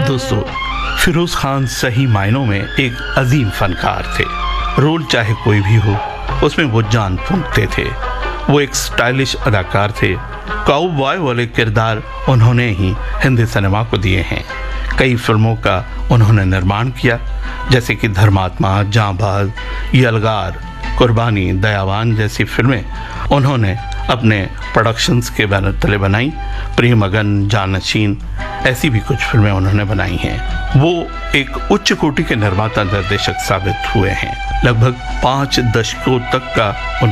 दोस्तों, फिरोज खान सही मायनों में एक अजीम फनकार थे। रोल चाहे कोई भी हो, उसमें वो जान फूंकते थे। वो एक स्टाइलिश अदाकार थे। काउबॉय वाले किरदार उन्होंने ही हिंदी सिनेमा को दिए हैं। कई फिल्मों का उन्होंने निर्माण किया, जैसे कि धर्मात्मा, जांबाज, यलगार, कुर्बानी, दयावान जैसी फिल्में उन्होंने अपने प्रोडक्शंस के बैनर तले बनाई। प्रेमगन, जानशीन ऐसी भी कुछ फिल्में उन्होंने बनाई हैं। वो एक उच्च कोटि के निर्माता निर्देशक साबित हुए हैं। लगभग 5 दशकों तक का उनका